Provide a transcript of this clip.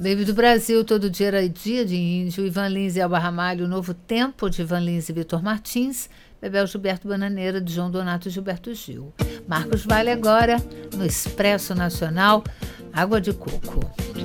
Baby do Brasil, Todo Dia Era Dia de Índio, Ivan Lins e Elba Ramalho, Novo Tempo de Ivan Lins e Vitor Martins, Bebel Gilberto Bananeira de João Donato e Gilberto Gil. Marcos Vale agora, no Expresso Nacional, Água de Coco.